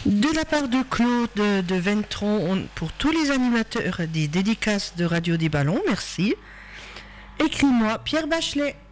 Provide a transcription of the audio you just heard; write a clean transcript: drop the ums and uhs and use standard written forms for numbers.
De la part de Claude de Ventron, pour tous les animateurs des dédicaces de Radio des Ballons, merci. Écris-moi Pierre Bachelet.